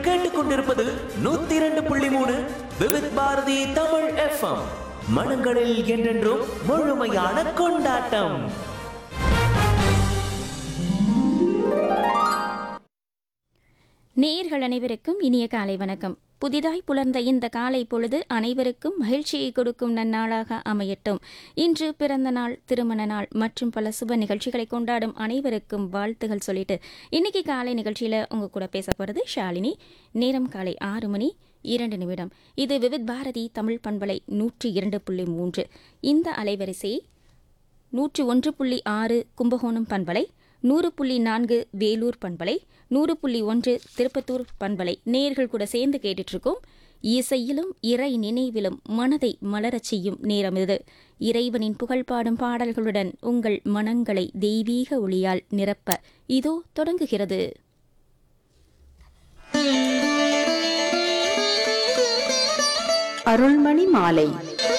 கேட்டுக்கொண்டிருப்பது 102.3 விவித் பாரதி தமிழ் FM. மனங்களில் என்றென்றும் முழுமையான கொண்டாட்டம். நேயர்கள் அனைவருக்கும் இனிய காலை வணக்கம். புதிதாய் புலர்ந்த இந்த காலை பொழுது அனைவருக்கும் மகிழ்ச்சியை கொடுக்கும் நன்னாளாக அமையட்டும். இன்று பிறந்த நாள், திருமண நாள் மற்றும் பல சுப நிகழ்ச்சிகளை கொண்டாடும் அனைவருக்கும் வாழ்த்துகள் சொல்லிட்டு இன்னைக்கு காலை நிகழ்ச்சியில உங்க கூட பேச போறது ஷாலினி. நேரம் காலை 6:02. இது விவித் பாரதி தமிழ் பண்பலை 102.3. இந்த அலைவரிசையை 101.6 கும்பகோணம் பண்பலை, 100.4 வேலூர் பண்பலை, 100.1 திருப்பத்தூர் பண்பலை நேயர்கள் கூட சேர்ந்து கேட்டுட்டு இருக்கோம். இசையிலும் இறை நினைவிலும் மனதை மலரச் செய்யும் நேரம் இது. இறைவனின் புகழ் பாடும் பாடல்களுடன் உங்கள் மனங்களை தெய்வீக ஒளியால் நிரப்ப இதோ தொடங்குகிறது. அருள்மணி மாலை.